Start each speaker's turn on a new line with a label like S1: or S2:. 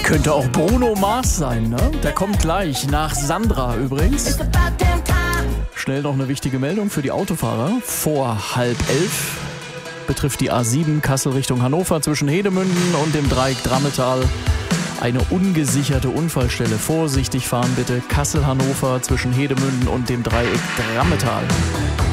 S1: Könnte auch Bruno Mars sein, ne? Der kommt gleich, nach Sandra übrigens. Schnell noch eine wichtige Meldung für die Autofahrer. Vor 10:30 betrifft die A7 Kassel Richtung Hannover zwischen Hedemünden und dem Dreieck Drammetal eine ungesicherte Unfallstelle. Vorsichtig fahren bitte. Kassel-Hannover zwischen Hedemünden und dem Dreieck Drammetal.